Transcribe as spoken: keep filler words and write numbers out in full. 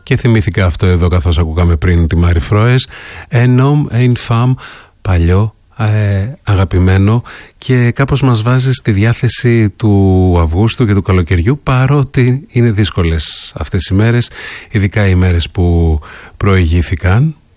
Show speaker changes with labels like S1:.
S1: Και θυμήθηκα αυτό εδώ καθώς ακούγαμε πριν τη Μάρι Φρόες. Un homme et une femme, παλιό, ε, αγαπημένο, και κάπως μας βάζει στη διάθεση του Αυγούστου και του καλοκαιριού, παρότι είναι δύσκολες αυτές οι μέρες, ειδικά οι μέρες που προηγήθηκαν.